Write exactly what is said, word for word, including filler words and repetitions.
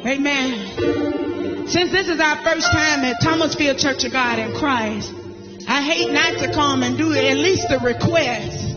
Amen. Since this is our first time at Thomasville Church of God in Christ, I hate not to come and do at least a request.